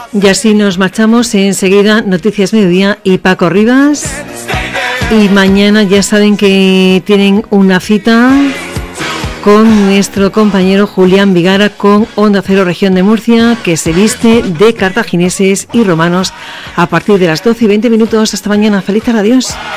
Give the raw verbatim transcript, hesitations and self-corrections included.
Y así nos marchamos. Enseguida Noticias Mediodía y Paco Rivas. Y mañana ya saben que tienen una cita con nuestro compañero Julián Vigara con Onda Cero Región de Murcia, que se viste de cartagineses y romanos a partir de las doce y veinte minutos. Hasta mañana. Feliz tarde. Adiós.